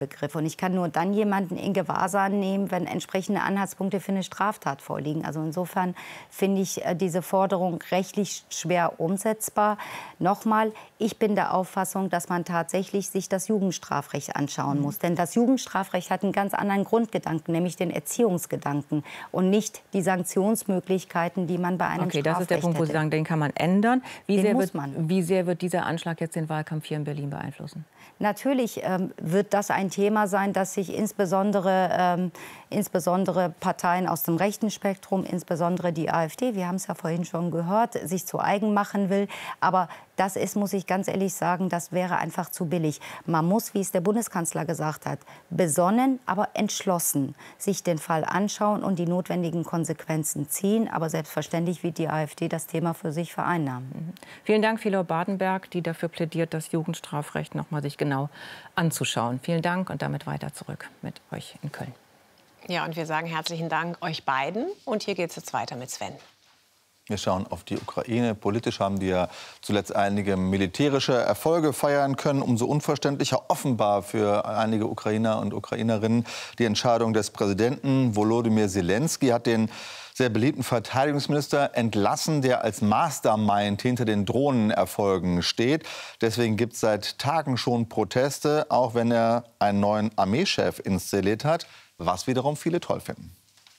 Begriff. Und ich kann nur dann jemanden in Gewahrsam nehmen, wenn entsprechende Anhaltspunkte für eine Straftat vorliegen. Also insofern finde ich diese Forderung rechtlich schwer umsetzbar. Nochmal, ich bin der Auffassung, dass man tatsächlich sich das Jugendstrafrecht anschauen muss. Denn das Jugendstrafrecht hat einen ganz anderen Grundgedanken, nämlich den Erziehungsgedanken und nicht die Sanktionsmöglichkeiten, die man bei einem Strafrecht das ist der Punkt, wo Sie sagen, den kann man ändern. Wie sehr wird dieser Anschlag jetzt den Wahlkampf hier in Berlin beeinflussen? Natürlich wird das ein Thema sein, das sich insbesondere Parteien aus dem rechten Spektrum, insbesondere die AfD, wir haben es ja vorhin schon gehört, sich zu eigen machen will. Aber das ist, muss ich ganz ehrlich sagen, das wäre einfach zu billig. Man muss, wie es der Bundeskanzler gesagt hat, besonnen, aber entschlossen sich den Fall anschauen und die notwendigen Konsequenzen ziehen. Aber selbstverständlich wird die AfD das Thema für sich vereinnahmen. Vielen Dank, Philo Bardenberg, die dafür plädiert, das Jugendstrafrecht noch mal sich genau anzuschauen. Vielen Dank und damit weiter zurück mit euch in Köln. Ja, und wir sagen herzlichen Dank euch beiden. Und hier geht es jetzt weiter mit Sven. Wir schauen auf die Ukraine. Politisch haben die ja zuletzt einige militärische Erfolge feiern können. Umso unverständlicher offenbar für einige Ukrainer und Ukrainerinnen die Entscheidung des Präsidenten. Volodymyr Zelensky hat den sehr beliebten Verteidigungsminister entlassen, der als Mastermind hinter den Drohnenerfolgen steht. Deswegen gibt es seit Tagen schon Proteste, auch wenn er einen neuen Armeechef installiert hat, was wiederum viele toll finden.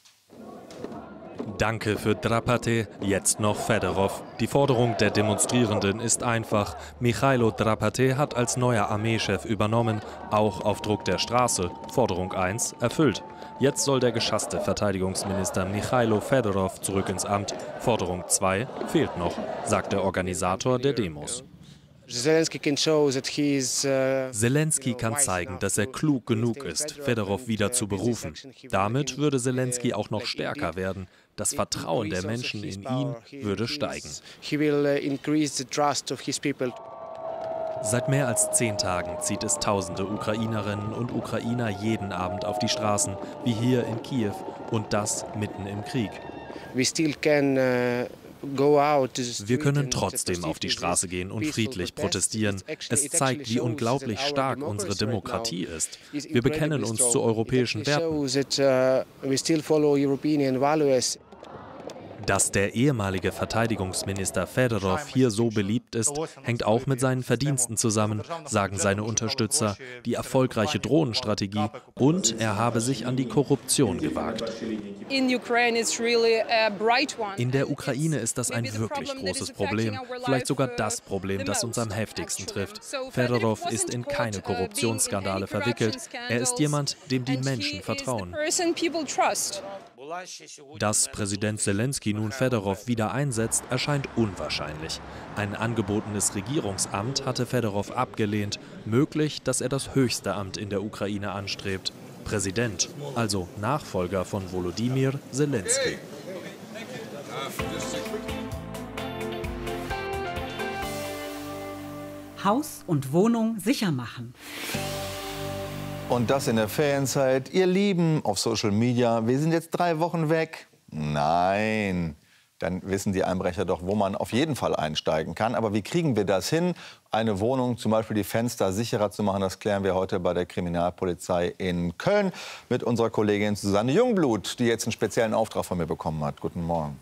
Danke für Drapate, jetzt noch Fedorov. Die Forderung der Demonstrierenden ist einfach. Michailo Drapate hat als neuer Armeechef übernommen, auch auf Druck der Straße. Forderung 1 erfüllt. Jetzt soll der geschasste Verteidigungsminister Michailo Fedorov zurück ins Amt. Forderung 2 fehlt noch, sagt der Organisator der Demos. Zelensky kann zeigen, dass er klug genug ist, Fedorov wieder zu berufen. Damit würde Zelensky auch noch stärker werden. Das Vertrauen der Menschen in ihn würde steigen. Seit mehr als 10 Tagen zieht es tausende Ukrainerinnen und Ukrainer jeden Abend auf die Straßen, wie hier in Kiew, und das mitten im Krieg. Wir können trotzdem auf die Straße gehen und friedlich protestieren. Es zeigt, wie unglaublich stark unsere Demokratie ist. Wir bekennen uns zu europäischen Werten. Dass der ehemalige Verteidigungsminister Fedorov hier so beliebt ist, hängt auch mit seinen Verdiensten zusammen, sagen seine Unterstützer, die erfolgreiche Drohnenstrategie, und er habe sich an die Korruption gewagt. In der Ukraine ist das ein wirklich großes Problem, vielleicht sogar das Problem, das uns am heftigsten trifft. Fedorov ist in keine Korruptionsskandale verwickelt, er ist jemand, dem die Menschen vertrauen. Dass Präsident Zelensky nun Fedorov wieder einsetzt, erscheint unwahrscheinlich. Ein angebotenes Regierungsamt hatte Fedorov abgelehnt. Möglich, dass er das höchste Amt in der Ukraine anstrebt. Präsident, also Nachfolger von Volodymyr Zelensky. Haus und Wohnung sicher machen. Und das in der Ferienzeit. Ihr Lieben auf Social Media, wir sind jetzt 3 Wochen weg. Nein, dann wissen die Einbrecher doch, wo man auf jeden Fall einsteigen kann. Aber wie kriegen wir das hin, eine Wohnung, zum Beispiel die Fenster sicherer zu machen? Das klären wir heute bei der Kriminalpolizei in Köln mit unserer Kollegin Susanne Jungblut, die jetzt einen speziellen Auftrag von mir bekommen hat. Guten Morgen.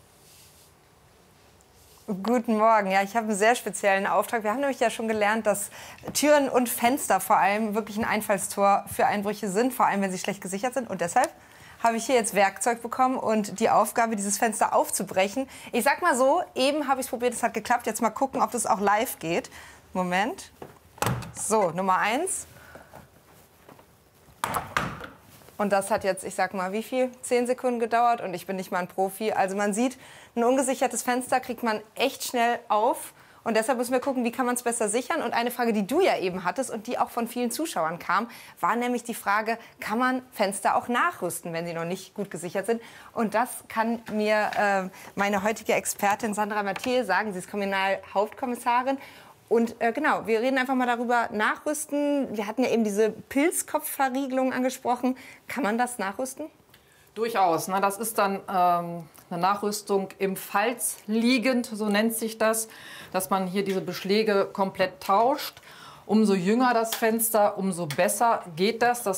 Guten Morgen. Ja, ich habe einen sehr speziellen Auftrag. Wir haben nämlich ja schon gelernt, dass Türen und Fenster vor allem wirklich ein Einfallstor für Einbrüche sind, vor allem wenn sie schlecht gesichert sind. Und deshalb habe ich hier jetzt Werkzeug bekommen und die Aufgabe, dieses Fenster aufzubrechen. Ich sag mal so, eben habe ich es probiert, es hat geklappt. Jetzt mal gucken, ob das auch live geht. Moment. So, Nummer 1. Und das hat jetzt, ich sag mal, wie viel? 10 Sekunden gedauert und ich bin nicht mal ein Profi. Also man sieht, ein ungesichertes Fenster kriegt man echt schnell auf. Und deshalb müssen wir gucken, wie kann man es besser sichern. Und eine Frage, die du ja eben hattest und die auch von vielen Zuschauern kam, war nämlich die Frage, kann man Fenster auch nachrüsten, wenn sie noch nicht gut gesichert sind? Und das kann mir meine heutige Expertin Sandra Mathiel sagen. Sie ist Kriminalhauptkommissarin. Und genau, wir reden einfach mal darüber, nachrüsten. Wir hatten ja eben diese Pilzkopfverriegelung angesprochen. Kann man das nachrüsten? Durchaus. Na, das ist dann eine Nachrüstung im Falz liegend, so nennt sich das, dass man hier diese Beschläge komplett tauscht. Umso jünger das Fenster, umso besser geht das. Das